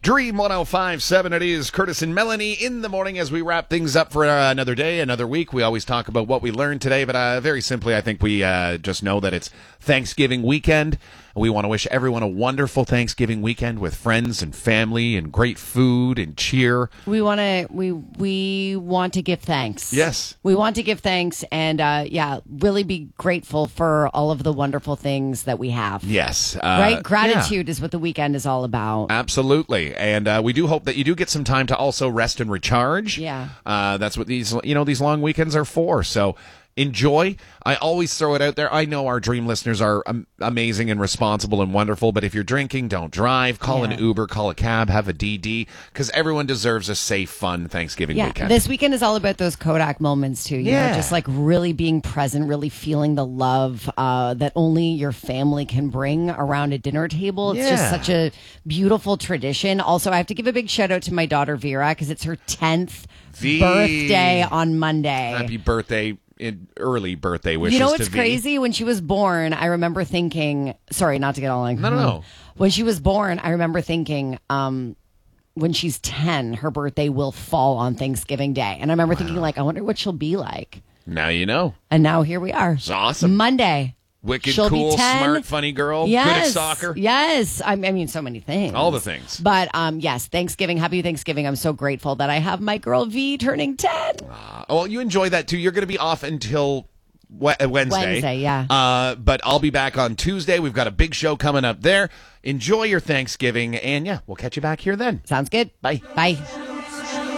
Dream 105.7, it is Curtis and Melanie in the morning as we wrap things up for another day, another week. We always talk about what we learned today, but very simply, I think we just know that it's Thanksgiving weekend. We want to wish everyone a wonderful Thanksgiving weekend with friends and family and great food and cheer. We want to give thanks. Yes. We want to give thanks and, really be grateful for all of the wonderful things that we have. Yes. Right? Gratitude is what the weekend is all about. Absolutely. And we do hope that you do get some time to also rest and recharge. Yeah. That's what these long weekends are for. So enjoy. I always throw it out there. I know our Dream listeners are amazing and responsible and wonderful, but if you're drinking, don't drive. Call an Uber, call a cab, have a DD, because everyone deserves a safe, fun Thanksgiving weekend. This weekend is all about those Kodak moments, too. You know, just like really being present, really feeling the love that only your family can bring around a dinner table. It's just such a beautiful tradition. Also, I have to give a big shout out to my daughter, Vera, because it's her 10th birthday on Monday. Happy birthday. Early birthday wishes. You know to what's V. crazy? When she was born, I remember thinking, sorry, not to get all like, No. When she was born, I remember thinking, when she's 10, her birthday will fall on Thanksgiving Day. And I remember thinking, like, I wonder what she'll be like. Now you know. And now here we are. It's awesome. Monday. Wicked, She'll cool, be 10. smart, funny girl. Yes. Good at soccer. Yes. I mean, so many things. All the things. But yes, Thanksgiving. Happy Thanksgiving. I'm so grateful that I have my girl V turning 10. Well, you enjoy that too. You're going to be off until Wednesday. Wednesday, yeah. But I'll be back on Tuesday. We've got a big show coming up there. Enjoy your Thanksgiving. And we'll catch you back here then. Sounds good. Bye. Bye.